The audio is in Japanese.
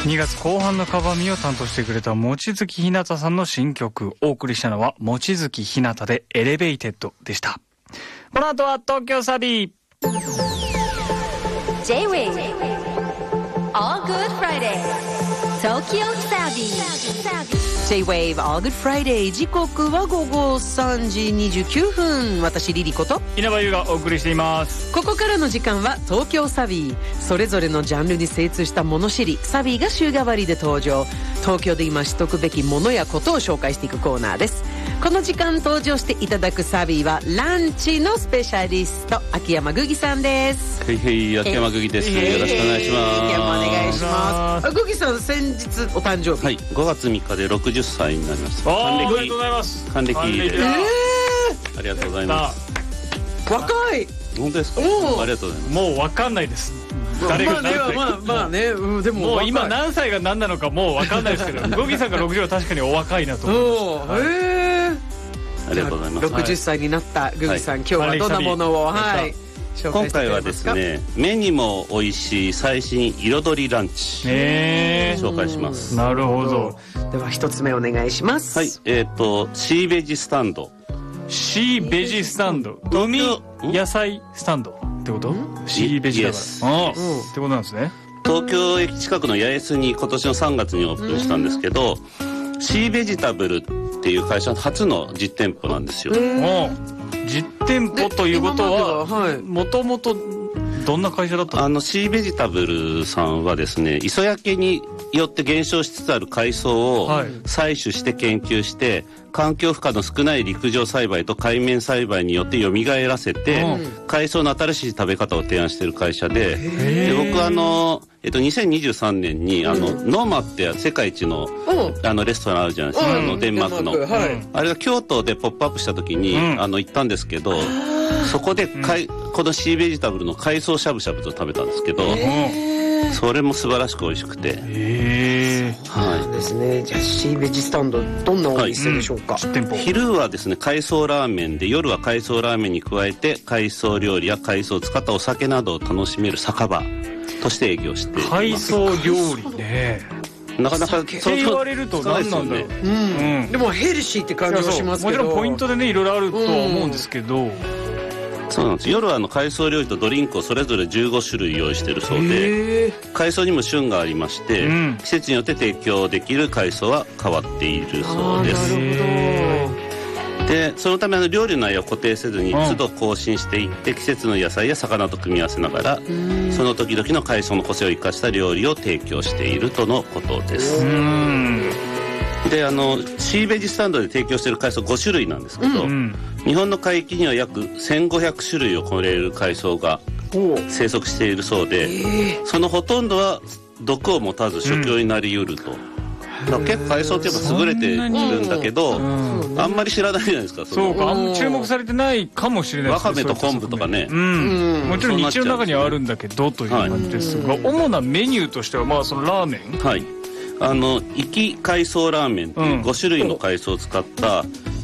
2月後半のカバミを担当してくれた望月ひなたさんの新曲、お送りしたのは望月ひなたでエレベイテッドでした。この後は東京サビー J-Wave All Good Friday 東京サビー J-Wave All Good Friday 時刻は午後3時29分。私リリコと稲葉優がお送りしています。 ここからの時間は東京サビー。それぞれのジャンルに精通した物知りサビーが週替わりで登場。東京で今知っとくべきものやことを紹介していくコーナーです。この時間登場していただくサビーはランチのスペシャリスト秋山ぐぎさんです。 へいへい、秋山ぐぎです。よろしくお願いします。 秋山お願いします。ぐぎさん先日お誕生日、 はい、5月3日で60歳になりました。 おめでとうございます。 還暦還暦だ。 ありがとうございます。 若い。 本当ですか。ありがとうございます。 もう分かんないです。誰が何歳か。 まあね、でももう今何歳が何なのかもう分かんないですけど、ゴギさんが60は確かにお若いなと思いました。 ありがとうございます。 60歳になったグギさん、今日はどんなものを、 今回はですね、目にも美味しい最新彩りランチ、紹介します。 なるほど。 では一つ目お願いします。 はい、シーベジスタンド。 シーベジスタンド、海野菜スタンドってこと？シーベジだから。ってことなんですね。 東京駅近くの八重洲に今年の3月にオープンしたんですけど、シーベジタブルっていう会社初の実店舗なんですよ。 実店舗ということはもともとどんな会社だったの？ シーベジタブルさんはですね、磯焼けによって減少しつつある海藻を採取して研究して、環境負荷の少ない陸上栽培と海面栽培によって蘇らせて、海藻の新しい食べ方を提案している会社で、僕2023年にノーマって世界一のレストランあるじゃないですか、デンマークの、あれが京都でポップアップした時に行ったんですけど、そこでこのシーベジタブルの海藻しゃぶしゃぶと食べたんですけど、それも素晴らしく美味しくて、 はいですね。じゃあシーベジスタンドどんなお店でしょうか？ 昼はですね海藻ラーメンで、夜は海藻ラーメンに加えて海藻料理や海藻を使ったお酒などを楽しめる酒場として営業しています。 海藻料理ね、 なかなかそう言われると何なんだろう。 でもヘルシーって感じはしますけど、 もちろんポイントでねいろいろあるとは思うんですけど、 そうなんです。夜は海藻料理とドリンクをそれぞれ15種類用意しているそうで、海藻にも旬がありまして、季節によって提供できる海藻は変わっているそうです。でそのため料理の内容を固定せずに都度更新していって、季節の野菜や魚と組み合わせながらその時々の海藻の個性を生かした料理を提供しているとのことです。でシーベジスタンドで提供している海藻5種類なんですけど、日本の海域には約1500種類を超える海藻が生息しているそうで、そのほとんどは毒を持たず食用になりうると。結構海藻ってやっぱ優れてるんだけど、あんまり知らないじゃないですか。 そうか、あんま注目されてないかもしれないですね。 わかめと昆布とかね、 もちろん日常の中にはあるんだけどという感じですが、主なメニューとしてはそのラーメン、 生き海藻ラーメンっていう5種類の海藻を使った